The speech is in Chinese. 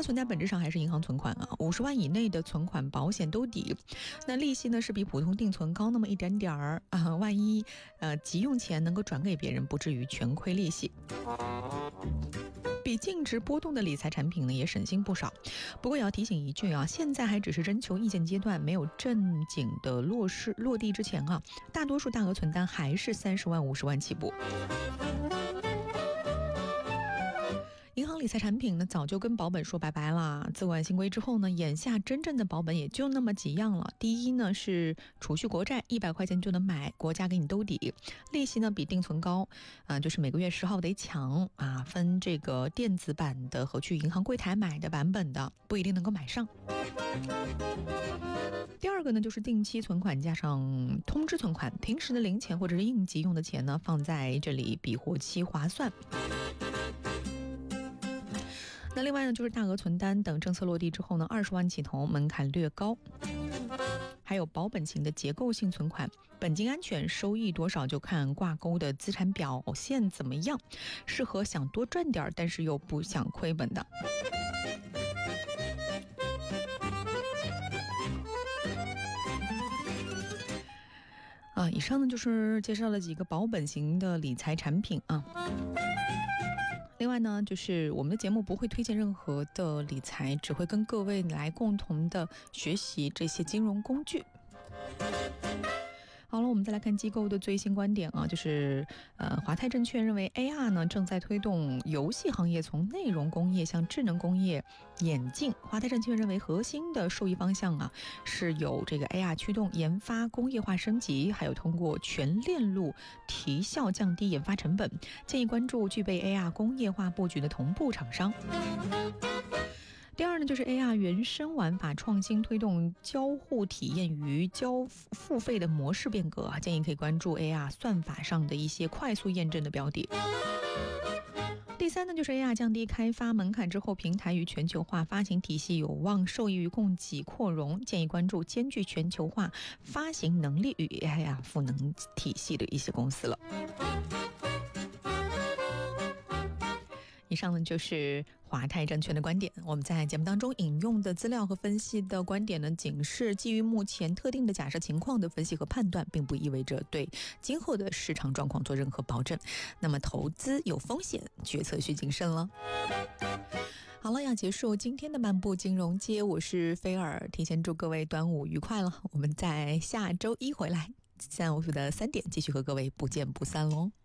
额存单本质上还是银行存款啊，50万以内的存款保险兜底，那利息呢是比普通定存高那么一点点儿啊，万一急用钱能够转给别人，不至于全亏利息。比净值波动的理财产品呢也省心不少，不过也要提醒一句啊，现在还只是征求意见阶段，没有正经的落地之前啊，大多数大额存单还是30万、50万起步。银行理财产品呢，早就跟保本说拜拜了。自管新规之后呢，眼下真正的保本也就那么几样了。第一呢是储蓄国债，100块钱就能买，国家给你兜底，利息呢比定存高，就是每个月10号得抢啊，分这个电子版的和去银行柜台买的版本的，不一定能够买上。第二个呢，就是定期存款加上通知存款，平时的零钱或者是应急用的钱呢，放在这里比活期划算。那另外呢，就是大额存单等政策落地之后呢，20万起投，门槛略高。还有保本型的结构性存款，本金安全，收益多少就看挂钩的资产表现怎么样，适合想多赚点但是又不想亏本的。以上呢就是介绍了几个保本型的理财产品啊。另外呢，就是我们的节目不会推荐任何的理财，只会跟各位来共同的学习这些金融工具。好了，我们再来看机构的最新观点啊，就是华泰证券认为 AR 呢正在推动游戏行业从内容工业向智能工业演进。华泰证券认为核心的受益方向啊是有这个 AR 驱动研发工业化升级，还有通过全链路提效降低研发成本，建议关注具备 AR 工业化布局的同步厂商。第二呢，就是 AR 原生玩法创新推动交互体验与交付费的模式变革啊，建议可以关注 AR 算法上的一些快速验证的标的。第三呢，就是 AR 降低开发门槛之后，平台与全球化发行体系有望受益于供给扩容，建议关注兼具全球化发行能力与 AR 赋能体系的一些公司了。以上呢就是华泰证券的观点，我们在节目当中引用的资料和分析的观点呢，仅是基于目前特定的假设情况的分析和判断，并不意味着对今后的市场状况做任何保证。那么投资有风险，决策需谨慎了。好了，要结束今天的漫步金融街，我是菲尔，提前祝各位端午愉快了。我们在下周一回来，下午的3点继续和各位不见不散喽。